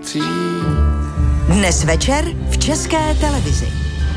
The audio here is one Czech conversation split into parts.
patří. Dnes večer v České televizi.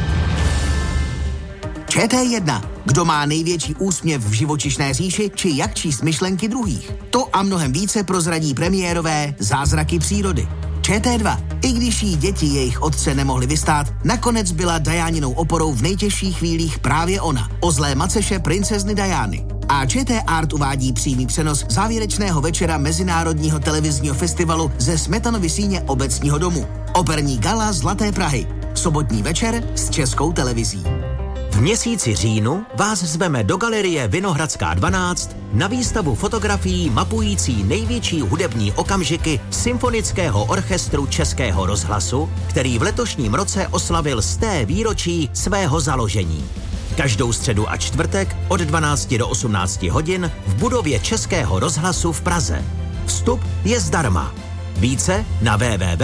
ČT1. Kdo má největší úsměv v živočišné říši, či jak číst myšlenky druhých. To a mnohem více prozradí premiérové Zázraky přírody. ČT2. I když jí děti jejich otce nemohli vystát, nakonec byla Dianinou oporou v nejtěžších chvílích právě ona, o zlé maceše princezny Diany. A ČT Art uvádí přímý přenos závěrečného večera Mezinárodního televizního festivalu ze Smetanovy síně Obecního domu. Operní gala Zlaté Prahy. Sobotní večer s Českou televizí. V měsíci říjnu vás zveme do galerie Vinohradská 12 na výstavu fotografií mapující největší hudební okamžiky Symfonického orchestru Českého rozhlasu, který v letošním roce oslavil 100. výročí svého založení. Každou středu a čtvrtek od 12 do 18 hodin v budově Českého rozhlasu v Praze. Vstup je zdarma. Více na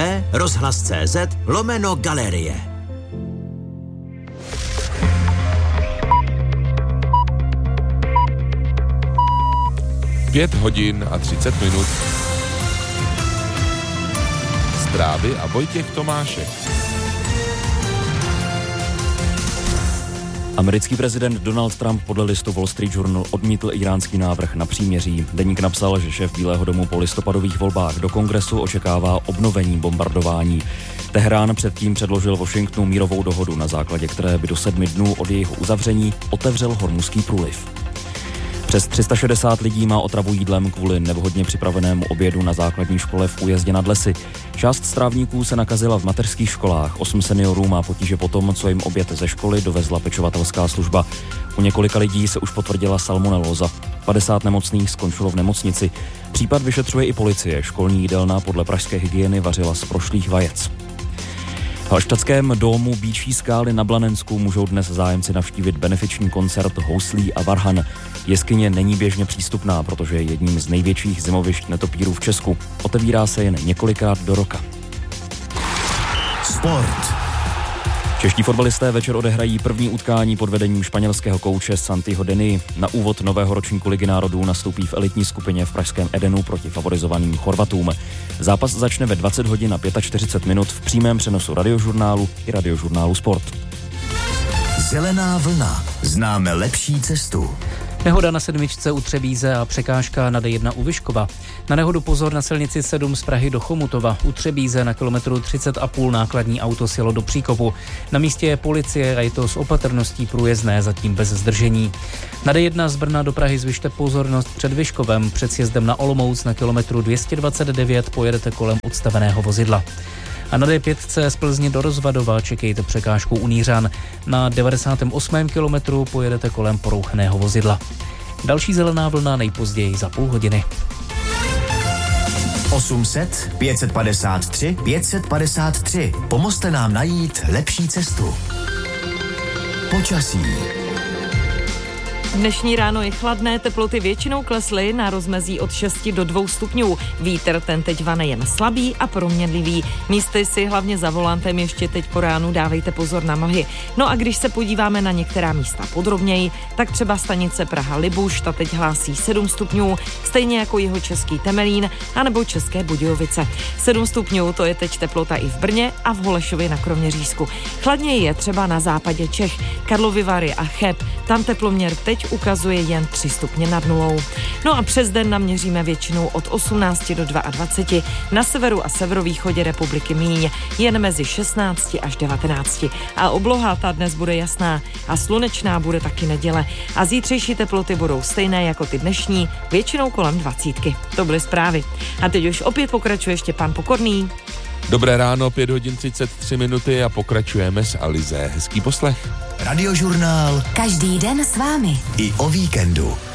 www.rozhlas.cz/galerie. 5 hodin a 30 minut. Zprávy a Vojtěch Tomášek. Americký prezident Donald Trump podle listu Wall Street Journal odmítl íránský návrh na příměří. Deník napsal, že šéf Bílého domu po listopadových volbách do Kongresu očekává obnovení bombardování. Teherán předtím předložil Washingtonu mírovou dohodu, na základě které by do 7 dnů od jejího uzavření otevřel Hormuzský průliv. Přes 360 lidí má otravu jídlem kvůli nevhodně připravenému obědu na základní škole v Újezdě nad Lesy. Část strávníků se nakazila v mateřských školách, 8 seniorů má potíže po tom, co jim oběd ze školy dovezla pečovatelská služba. U několika lidí se už potvrdila salmonelóza. 50 nemocných skončilo v nemocnici. Případ vyšetřuje i policie. Školní jídelna podle pražské hygieny vařila z prošlých vajec. V Halštatském domu Býčí skály na Blanensku můžou dnes zájemci navštívit benefiční koncert Houslí a Varhan. Jeskyně není běžně přístupná, protože je jedním z největších zimovišť netopírů v Česku. Otevírá se jen několikrát do roka. Sport. Čeští fotbalisté večer odehrají první utkání pod vedením španělského kouče Santiho Deny. Na úvod nového ročníku Ligy národů nastoupí v elitní skupině v pražském Edenu proti favorizovaným Chorvatům. Zápas začne ve 20 hodin a 45 minut v přímém přenosu Radiožurnálu i Radiožurnálu Sport. Zelená vlna. Známe lepší cestu. Nehoda na 7 u Třebíze a překážka na D1 u Vyškova. Na nehodu pozor na silnici 7 z Prahy do Chomutova. U Třebíze na kilometru 30,5 nákladní auto sjelo do příkopu. Na místě je policie a je to s opatrností průjezdné, zatím bez zdržení. Na D1 z Brna do Prahy zvyšte pozornost před Vyškovem. Před sjezdem na Olomouc na kilometru 229 pojedete kolem odstaveného vozidla. A na D5 z Plzně do Rozvadova čekejte překážku u Nířan. Na 98. kilometru pojedete kolem porouchaného vozidla. Další zelená vlna nejpozději za půl hodiny. 800 553 553. Pomozte nám najít lepší cestu. Počasí. Dnešní ráno je chladné, teploty většinou klesly na rozmezí od 6 do 2 stupňů. Vítr ten teď vane jen slabý a proměnlivý. Místy si hlavně za volantem ještě teď po ránu dávejte pozor na mlhy. No a když se podíváme na některá místa podrobněji, tak třeba stanice Praha-Libuš, ta teď hlásí 7 stupňů, stejně jako Jihočeský Temelín anebo České Budějovice. 7 stupňů to je teď teplota i v Brně a v Holešově na Kroměřížsku. Chladněji je třeba na západě Čech, Karlovy Vary a Cheb, tam teploměr teď ukazuje jen 3 stupně nad nulou. No a přes den naměříme většinou od 18 do 22, na severu a severovýchodě republiky míň, jen mezi 16 až 19. A obloha ta dnes bude jasná a slunečná bude taky neděle. A zítřejší teploty budou stejné jako ty dnešní, většinou kolem 20. To byly zprávy. A teď už opět pokračuje Štěpán Pokorný. Dobré ráno, 5 hodin 33 minuty a pokračujeme s Alizé. Hezký poslech. Radiožurnál. Každý den s vámi. I o víkendu.